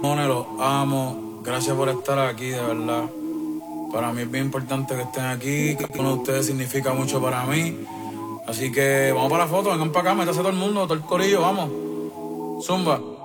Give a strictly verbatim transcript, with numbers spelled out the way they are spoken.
Mone, los amo. Gracias por estar aquí, de verdad. Para mí es bien importante que estén aquí. Que uno de ustedes significa mucho para mí. Así que vamos para la foto, vengan para acá, métase todo el mundo, todo el corillo, vamos. Zumba.